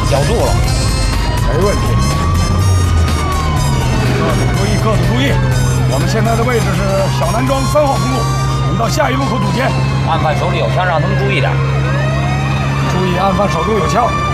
小度了。 没问题。各自注意。我们现在的位置是小南庄3号公路，我们到下一路口堵截。 案犯手里有枪，让他们注意点。 注意，案犯手中有枪。